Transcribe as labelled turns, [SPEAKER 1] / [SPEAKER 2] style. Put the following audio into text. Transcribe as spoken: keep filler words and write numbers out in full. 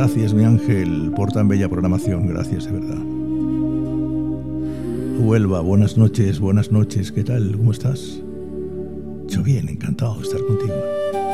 [SPEAKER 1] Gracias, mi ángel, por tan bella programación. Gracias, de verdad. Huelva, buenas noches, buenas noches. ¿Qué tal? ¿Cómo estás? Yo bien, encantado de estar contigo.